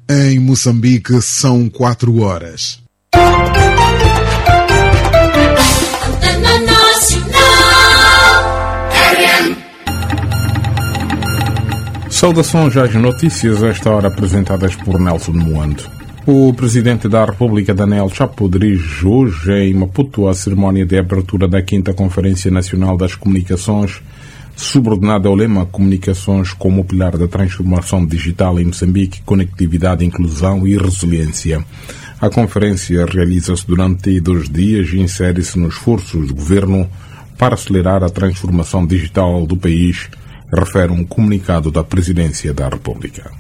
Em Moçambique são 4 horas. Saudações às notícias, esta hora apresentadas por Nelson Moando. O Presidente da República, Daniel Chapo, dirige hoje em Maputo a cerimónia de abertura da 5ª Conferência Nacional das Comunicações, subordinada ao lema Comunicações como pilar da transformação digital em Moçambique, conectividade, inclusão e resiliência. A conferência realiza-se durante 2 dias e insere-se nos esforços do Governo para acelerar a transformação digital do país, refere um comunicado da Presidência da República.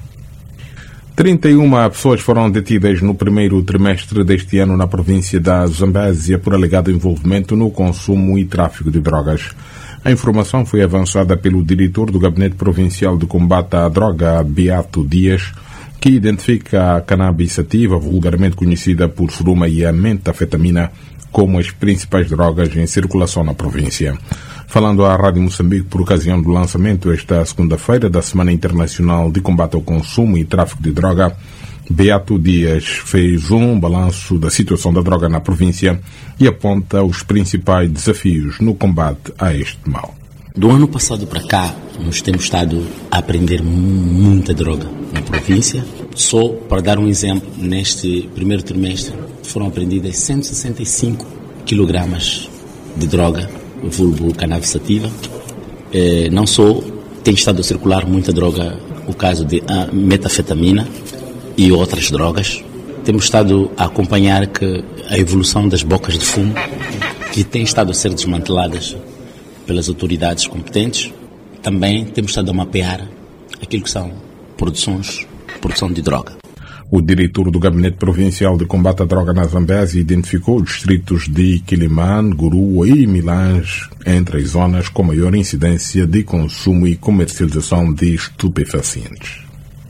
31 pessoas foram detidas no primeiro trimestre deste ano na província da Zambésia por alegado envolvimento no consumo e tráfico de drogas. A informação foi avançada pelo diretor do Gabinete Provincial de Combate à Droga, Beato Dias, que identifica a cannabis sativa, vulgarmente conhecida por suruma e a metafetamina, como as principais drogas em circulação na província. Falando à Rádio Moçambique por ocasião do lançamento esta segunda-feira da Semana Internacional de Combate ao Consumo e Tráfico de Droga, Beato Dias fez um balanço da situação da droga na província e aponta os principais desafios no combate a este mal. Do ano passado para cá, nós temos estado a apreender muita droga na província. Só para dar um exemplo, neste primeiro trimestre foram apreendidas 165 kg de droga, vulgo cannabis sativa. Não só tem estado a circular muita droga, o caso de metafetamina e outras drogas. Temos estado a acompanhar que a evolução das bocas de fumo, que têm estado a ser desmanteladas pelas autoridades competentes. Também temos estado a mapear aquilo que são produção de droga. O diretor do Gabinete Provincial de Combate à Droga na Zambésia identificou os distritos de Quilimane, Gurua e Milange entre as zonas com maior incidência de consumo e comercialização de estupefacientes.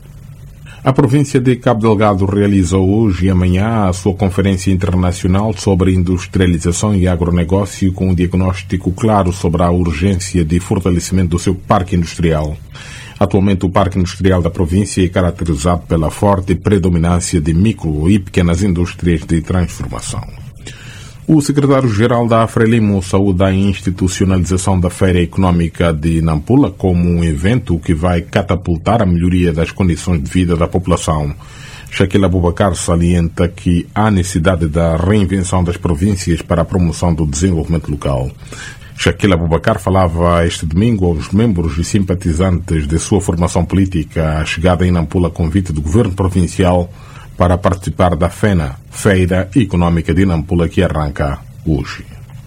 A província de Cabo Delgado realiza hoje e amanhã a sua Conferência Internacional sobre Industrialização e Agronegócio com um diagnóstico claro sobre a urgência de fortalecimento do seu parque industrial. Atualmente, o parque industrial da província é caracterizado pela forte predominância de micro e pequenas indústrias de transformação. O secretário-geral da Frelimo saúda a institucionalização da Feira Económica de Nampula como um evento que vai catapultar a melhoria das condições de vida da população. Shaquille Abubakar salienta que há necessidade da reinvenção das províncias para a promoção do desenvolvimento local. Shaquille Abubakar falava este domingo aos membros e simpatizantes de sua formação política a chegada em Nampula a convite do governo provincial para participar da FENA, Feira Económica de Nampula, que arranca hoje.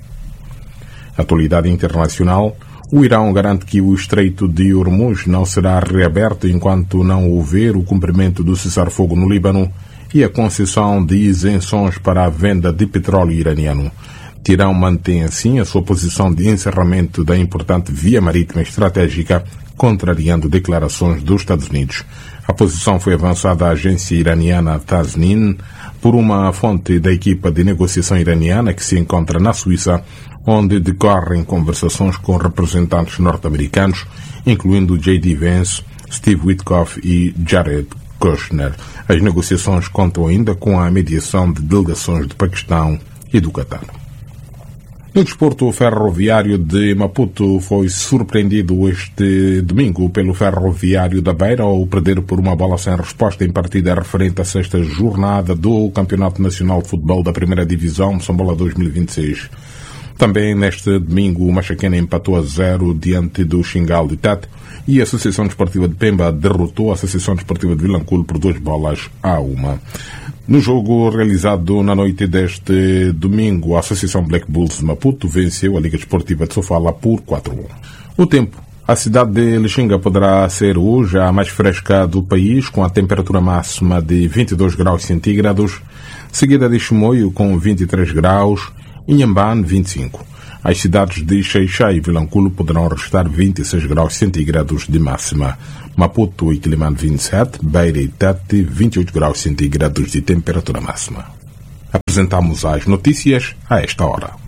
Atualidade internacional. O Irão garante que o Estreito de Hormuz não será reaberto enquanto não houver o cumprimento do cessar-fogo no Líbano e a concessão de isenções para a venda de petróleo iraniano. Teherão mantém assim a sua posição de encerramento da importante via marítima estratégica, contrariando declarações dos Estados Unidos. A posição foi avançada à agência iraniana Tasnim por uma fonte da equipa de negociação iraniana que se encontra na Suíça, onde decorrem conversações com representantes norte-americanos, incluindo J.D. Vance, Steve Witkoff e Jared Kushner. As negociações contam ainda com a mediação de delegações do Paquistão e do Catar. No desporto, o Ferroviário de Maputo foi surpreendido este domingo pelo Ferroviário da Beira ao perder por uma bola sem resposta em partida referente à 6ª jornada do Campeonato Nacional de Futebol da Primeira Divisão Moçambola 2026. Também neste domingo, o Machaquena empatou a 0 diante do Xingal de Tete e a Associação Desportiva de Pemba derrotou a Associação Desportiva de Vilanculo por 2-1. No jogo realizado na noite deste domingo, a Associação Black Bulls de Maputo venceu a Liga Desportiva de Sofala por 4-1. O tempo. A cidade de Lixinga poderá ser hoje a mais fresca do país, com a temperatura máxima de 22 graus centígrados, seguida de Chimoio com 23 graus, Inhambane 25. As cidades de Xai-Xai e Vilanculo poderão registrar 26 graus centígrados de máxima. Maputo e Quilimane 27, Beira e Tete 28 graus centígrados de temperatura máxima. Apresentamos as notícias a esta hora.